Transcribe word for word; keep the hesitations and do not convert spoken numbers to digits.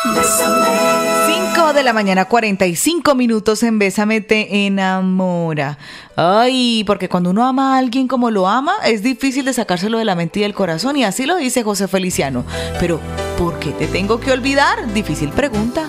cinco de la mañana, cuarenta y cinco minutos en Bésame te enamora. Ay, porque cuando uno ama a alguien como lo ama, es difícil de sacárselo de la mente y del corazón, y así lo dice José Feliciano. Pero, ¿por qué te tengo que olvidar? Difícil pregunta.